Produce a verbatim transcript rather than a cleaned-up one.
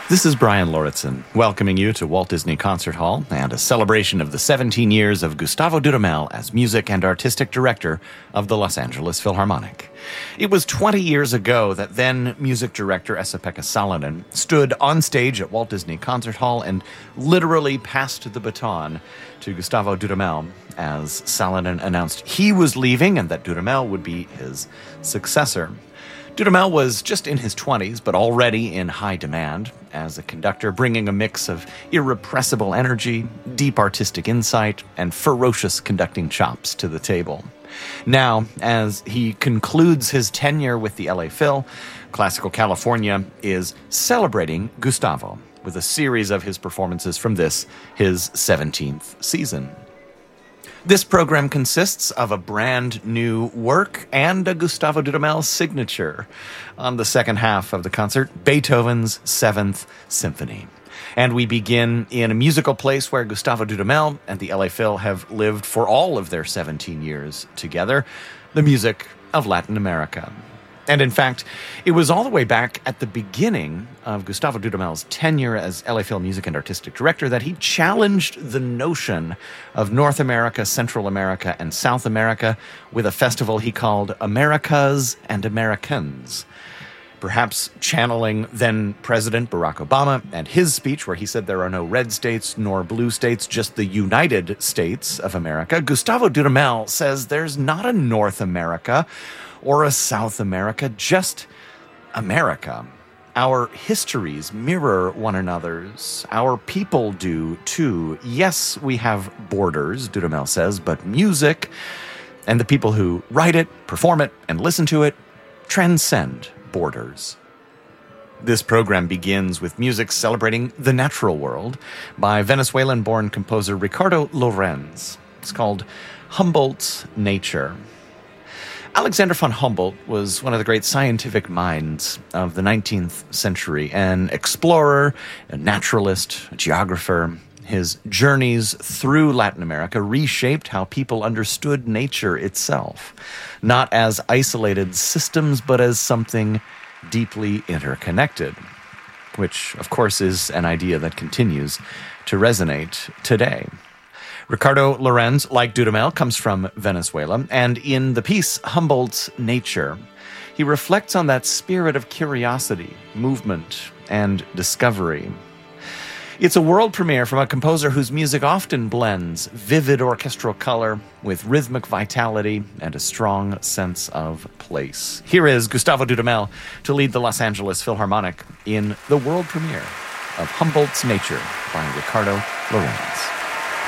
This is Brian Lauritsen, welcoming you to Walt Disney Concert Hall and a celebration of the seventeen years of Gustavo Dudamel as music and artistic director of the Los Angeles Philharmonic. It was twenty years ago that then music director Esa-Pekka Salonen stood on stage at Walt Disney Concert Hall and literally passed the baton to Gustavo Dudamel as Salonen announced he was leaving and that Dudamel would be his successor. Dudamel was just in his twenties, but already in high demand as a conductor, bringing a mix of irrepressible energy, deep artistic insight, and ferocious conducting chops to the table. Now, as he concludes his tenure with the L A Phil, Classical California is celebrating Gustavo with a series of his performances from this, his seventeenth season. This program consists of a brand new work and a Gustavo Dudamel signature. On the second half of the concert, Beethoven's Seventh Symphony. And we begin in a musical place where Gustavo Dudamel and the L A Phil have lived for all of their seventeen years together, the music of Latin America. And in fact, it was all the way back at the beginning of Gustavo Dudamel's tenure as L A Phil Music and Artistic Director that he challenged the notion of North America, Central America, and South America with a festival he called Americas and Americans. Perhaps channeling then-President Barack Obama and his speech where he said there are no red states nor blue states, just the United States of America, Gustavo Dudamel says there's not a North America or a South America, just America. Our histories mirror one another's. Our people do, too. Yes, we have borders, Dudamel says, but music and the people who write it, perform it, and listen to it transcend borders. This program begins with music celebrating the natural world by Venezuelan-born composer Ricardo Lorenz. It's called Humboldt's Nature. Alexander von Humboldt was one of the great scientific minds of the nineteenth century, an explorer, a naturalist, a geographer. His journeys through Latin America reshaped how people understood nature itself, not as isolated systems, but as something deeply interconnected, which, of course, is an idea that continues to resonate today. Ricardo Lorenz, like Dudamel, comes from Venezuela, and in the piece Humboldt's Nature, he reflects on that spirit of curiosity, movement, and discovery. It's a world premiere from a composer whose music often blends vivid orchestral color with rhythmic vitality and a strong sense of place. Here is Gustavo Dudamel to lead the Los Angeles Philharmonic in the world premiere of Humboldt's Nature by Ricardo Lorenz.